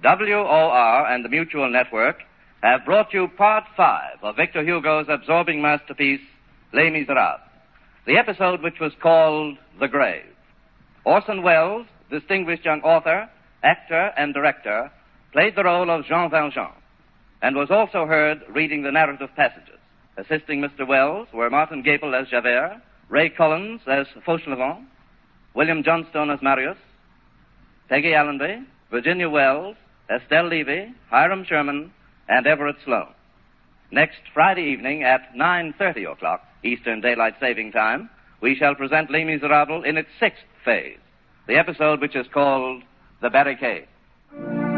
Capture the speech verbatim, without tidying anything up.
W O R and the Mutual Network have brought you part five of Victor Hugo's absorbing masterpiece, Les Miserables, the episode which was called The Grave. Orson Welles, distinguished young author, actor, and director, played the role of Jean Valjean, and was also heard reading the narrative passages. Assisting Mister Welles were Martin Gapel as Javert, Ray Collins as Fauchelevent, William Johnstone as Marius, Peggy Allenby, Virginia Wells, Estelle Levy, Hiram Sherman, and Everett Sloane. Next Friday evening at nine thirty o'clock, Eastern Daylight Saving Time, we shall present Les Miserables in its sixth phase, the episode which is called The Barricade.